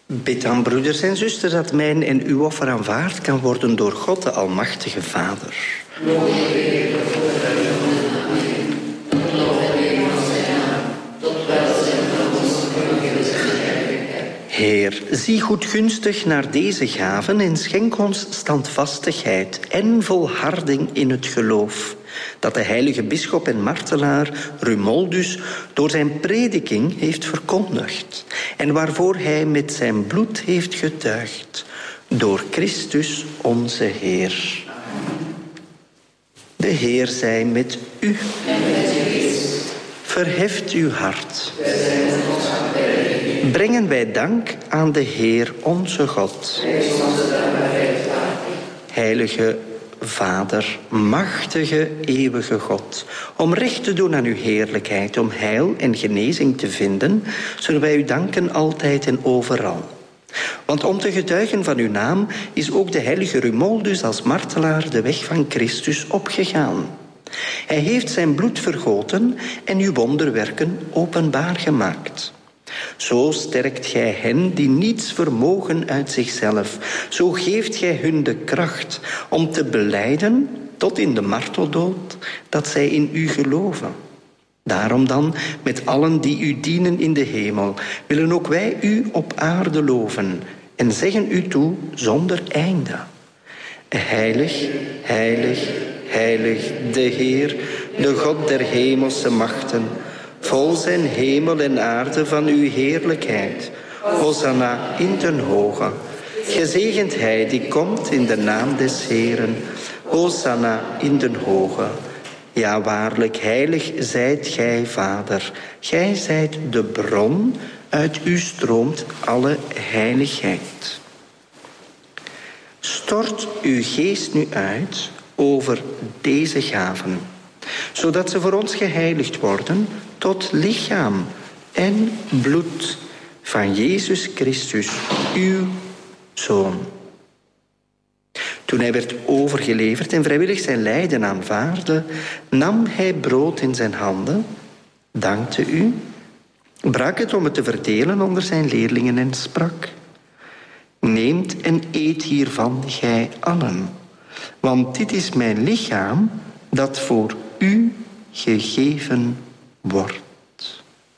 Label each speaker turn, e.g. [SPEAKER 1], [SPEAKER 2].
[SPEAKER 1] Bid dan, broeders en zusters, dat mijn en uw offer aanvaard kan worden door God, de Almachtige Vader. Heer, zie goedgunstig naar deze gaven en schenk ons standvastigheid en volharding in het geloof, dat de heilige bisschop en martelaar Rumoldus door zijn prediking heeft verkondigd en waarvoor hij met zijn bloed heeft getuigd, door Christus onze Heer. De Heer zij met u. Verheft uw hart. Brengen wij dank aan de Heer onze God. Heilige Vader, machtige, eeuwige God, om recht te doen aan uw heerlijkheid, om heil en genezing te vinden, zullen wij u danken altijd en overal. Want om te getuigen van uw naam is ook de heilige Rumoldus als martelaar de weg van Christus opgegaan. Hij heeft zijn bloed vergoten en uw wonderwerken openbaar gemaakt. Zo sterkt gij hen die niets vermogen uit zichzelf. Zo geeft gij hun de kracht om te belijden tot in de marteldood dat zij in u geloven. Daarom dan, met allen die u dienen in de hemel, willen ook wij u op aarde loven en zeggen u toe zonder einde. Heilig, heilig, heilig, de Heer, de God der hemelse machten, vol zijn hemel en aarde van uw heerlijkheid. Hosanna in den hoge. Gezegend hij die komt in de naam des Heeren. Hosanna in den hoge. Ja, waarlijk, heilig zijt gij, Vader. Gij zijt de bron, uit u stroomt alle heiligheid. Stort uw geest nu uit over deze gaven, zodat ze voor ons geheiligd worden tot lichaam en bloed van Jezus Christus, uw Zoon. Toen hij werd overgeleverd en vrijwillig zijn lijden aanvaardde, nam hij brood in zijn handen, dankte u, brak het om het te verdelen onder zijn leerlingen en sprak: Neemt en eet hiervan, gij allen, want dit is mijn lichaam dat voor u gegeven wordt.